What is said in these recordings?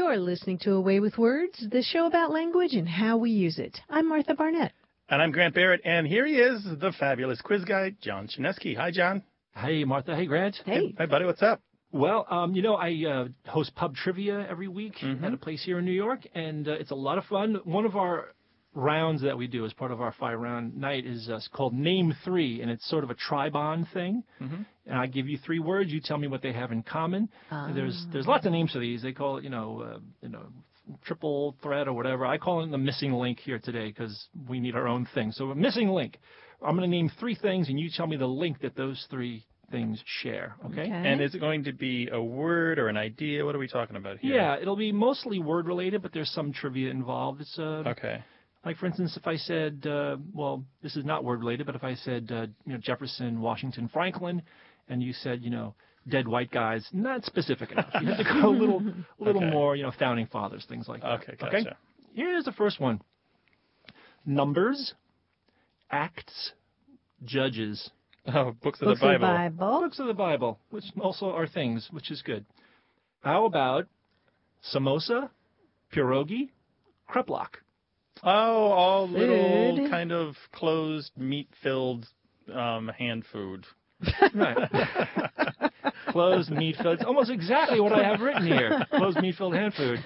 You're listening to Away with Words, the show about language and how we use it. I'm Martha Barnett. And I'm Grant Barrett, and here he is, the fabulous quiz guy, John Chinesky. Hi, John. Hey, Martha. Hey, Grant. Hey. Hi, buddy. What's up? Well, I host pub trivia every week at a place here in New York, and it's a lot of fun. One of our rounds that we do as part of our 5-round night is called Name 3, and it's sort of a tri-bond thing. And I give you 3 words. You tell me what they have in common. There's lots of names for these. They call it, triple threat or whatever. I call it the missing link here today because we need our own thing. So a missing link. I'm going to name 3 things, and you tell me the link that those 3 things share, okay? And is it going to be a word or an idea? What are we talking about here? Yeah, it'll be mostly word-related, but there's some trivia involved. It's okay. Like, for instance, if I said, this is not word-related, but if I said, Jefferson, Washington, Franklin, and you said, dead white guys, not specific enough. You have to go a little more, founding fathers, things like that. Okay, gotcha. Okay? Here's the first one. Numbers, acts, judges. Oh, books of the Bible. Books of the Bible, which also are things, which is good. How about samosa, pierogi, kreplach? Oh, all little kind of closed, meat-filled hand food. Right. Closed, meat-filled. It's almost exactly what I have written here. Closed, meat-filled hand food.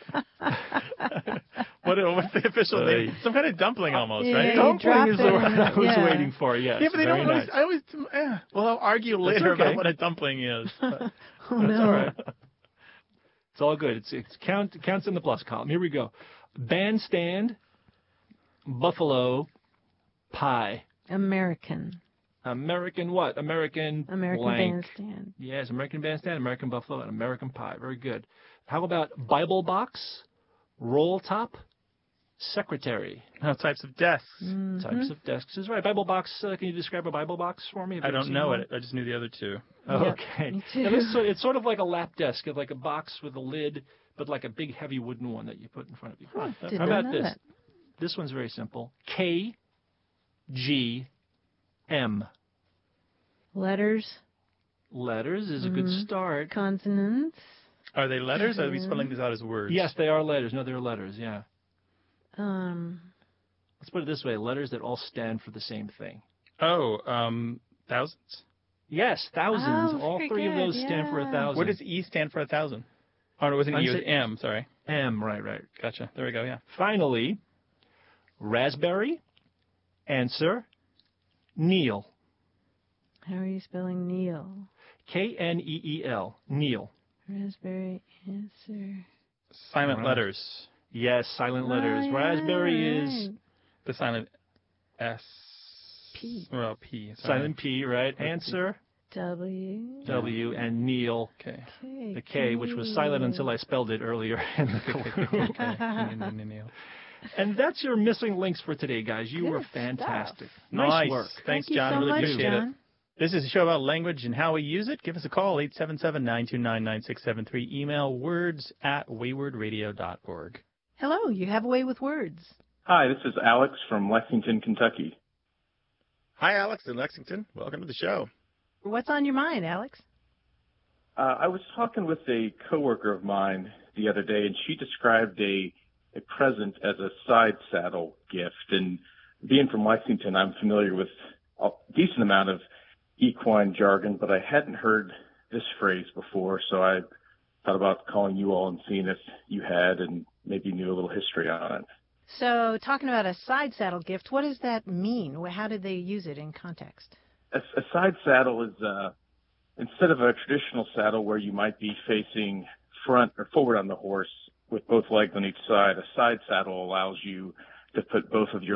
What's the official name? Some kind of dumpling almost, right? Dumpling is the word I was waiting for, yes. Yeah, but they don't nice. I always, well, I'll argue later about what a dumpling is. That's all right. It's all good. It counts in the plus column. Here we go. Bandstand, buffalo, pie. American what? American blank. Bandstand. Yes, American Bandstand, American Buffalo, and American Pie. Very good. How about Bible box, roll top, secretary? Types of desks. Types of desks is right. Bible box, can you describe a Bible box for me? I don't know it. I just knew the other 2. Oh, okay. Me too. It's sort of like a lap desk, like a box with a lid, but like a big, heavy wooden one that you put in front of you. How about this? That. This one's very simple. K, G, M. Letters. Letters is a good start. Consonants. Are they letters, or are we spelling these out as words? Yes, they are letters. No, they're letters, yeah. Let's put it this way. Letters that all stand for the same thing. Oh, thousands? Yes, thousands. Oh, all 3 of those stand for 1,000. What does E stand for 1,000? Oh, no, it wasn't E, it was M, sorry. M, right. Gotcha. There we go, yeah. Finally, raspberry, answer, Neil. How are you spelling Neil? Kneel. Neil. Raspberry, answer. Silent letters. Yes, silent letters. Raspberry is the silent S. P. Well, P. Sorry. Silent P, right? Answer. W and Neil. K. The K, which was silent until I spelled it earlier in the clue. And that's your missing links for today, guys. You were fantastic. Nice work. Thanks, Thank John. You so really much, appreciate John. it. This is a show about language and how we use it. Give us a call, 877-929-9673. Email words@waywardradio.org. Hello, you have a way with words. Hi, this is Alex from Lexington, Kentucky. Hi, Alex in Lexington. Welcome to the show. What's on your mind, Alex? I was talking with a coworker of mine the other day, and she described a present as a side saddle gift. And being from Lexington, I'm familiar with a decent amount of equine jargon, but I hadn't heard this phrase before, so I thought about calling you all and seeing if you had and maybe knew a little history on it. So, talking about a side saddle gift, what does that mean? How did they use it in context? A side saddle is instead of a traditional saddle where you might be facing front or forward on the horse with both legs on each side, a side saddle allows you to put both of your